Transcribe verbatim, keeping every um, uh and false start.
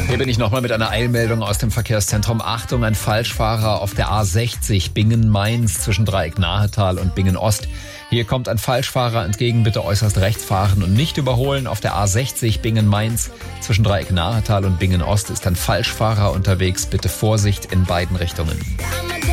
Hier bin ich nochmal mit einer Eilmeldung aus dem Verkehrszentrum. Achtung, ein Falschfahrer auf der A sechzig Bingen-Mainz zwischen Dreieck-Nahetal und Bingen-Ost. Hier kommt ein Falschfahrer entgegen, bitte äußerst rechts fahren und nicht überholen. Auf der A sechzig Bingen-Mainz zwischen Dreieck-Nahetal und Bingen-Ost ist ein Falschfahrer unterwegs. Bitte Vorsicht in beiden Richtungen.